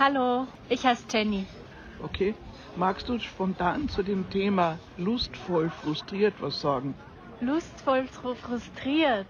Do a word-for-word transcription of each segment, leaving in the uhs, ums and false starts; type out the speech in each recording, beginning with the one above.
Hallo, ich heiße Jenny. Okay. Magst du spontan zu dem Thema lustvoll frustriert was sagen? Lustvoll fru- frustriert.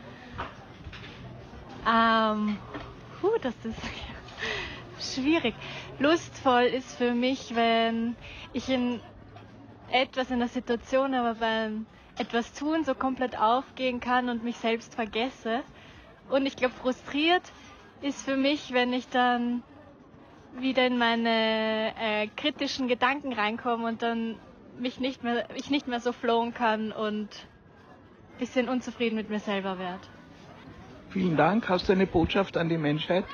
Ähm, puh, das ist schwierig. Lustvoll ist für mich, wenn ich in etwas in der Situation, aber beim etwas tun so komplett aufgehen kann und mich selbst vergesse. Und ich glaube, frustriert ist für mich, wenn ich dann wieder in meine äh, kritischen Gedanken reinkomme und dann mich nicht mehr, ich nicht mehr so flowen kann und ein bisschen unzufrieden mit mir selber werde. Vielen Dank. Hast du eine Botschaft an die Menschheit?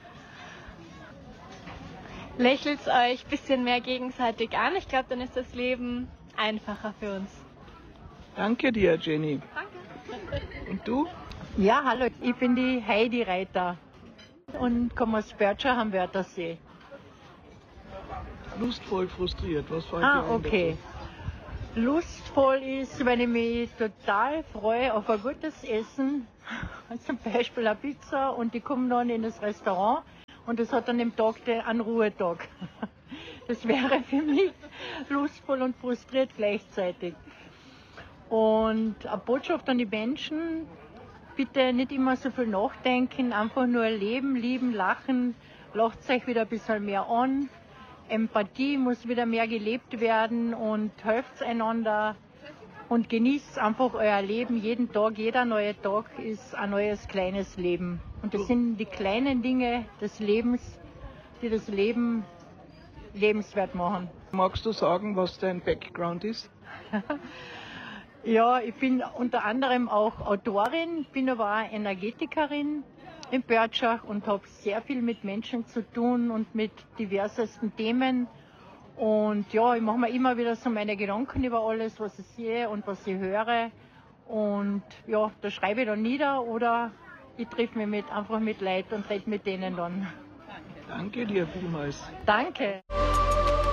Lächelt euch ein bisschen mehr gegenseitig an. Ich glaube, dann ist das Leben einfacher für uns. Danke dir, Jenny. Danke. Und du? Ja, hallo, ich bin die Heidi Reiter und komme aus Börtscher am Wörthersee. Lustvoll frustriert. Was fällt dir Ah, ein okay. Lustvoll ist, wenn ich mich total freue auf ein gutes Essen, zum Beispiel eine Pizza, und ich komme dann in das Restaurant und das hat dann im Tag den- einen Ruhetag. Das wäre für mich lustvoll und frustriert gleichzeitig. Und eine Botschaft an die Menschen: Bitte nicht immer so viel nachdenken, einfach nur leben, lieben, lachen, lacht euch wieder ein bisschen mehr an. Empathie muss wieder mehr gelebt werden und helft einander und genießt einfach euer Leben jeden Tag. Jeder neue Tag ist ein neues kleines Leben. Und das sind die kleinen Dinge des Lebens, die das Leben lebenswert machen. dazu? Magst du sagen, was dein Background ist? Ja, ich bin unter anderem auch Autorin, bin aber auch Energetikerin in Börtschach und habe sehr viel mit Menschen zu tun und mit diversesten Themen. Und ja, ich mache mir immer wieder so meine Gedanken über alles, was ich sehe und was ich höre. Und ja, da schreibe ich dann nieder oder ich treffe mich mit, einfach mit Leuten und rede mit denen dann. Danke dir vielmals. Danke.